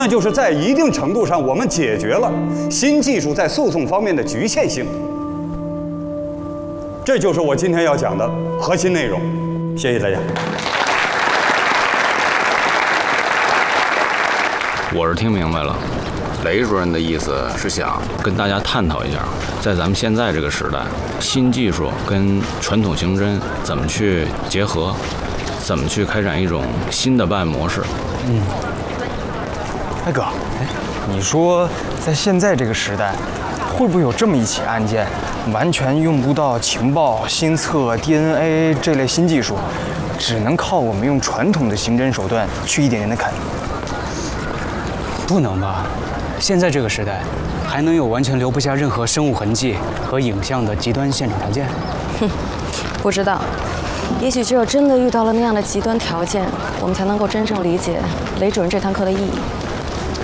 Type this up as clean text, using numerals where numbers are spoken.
那就是在一定程度上，我们解决了新技术在诉讼方面的局限性。这就是我今天要讲的核心内容。谢谢大家。 我是听明白了，雷主任的意思是想跟大家探讨一下，在咱们现在这个时代，新技术跟传统刑侦怎么去结合，怎么去开展一种新的办案模式。 哎哥，你说在现在这个时代，会不会有这么一起案件，完全用不到情报、心测、DNA 这类新技术，只能靠我们用传统的刑侦手段去一点点的砍？ 不能吧？现在这个时代，还能有完全留不下任何生物痕迹和影像的极端现场条件？ 不知道，也许只有真的遇到了那样的极端条件，我们才能够真正理解雷主任这堂课的意义。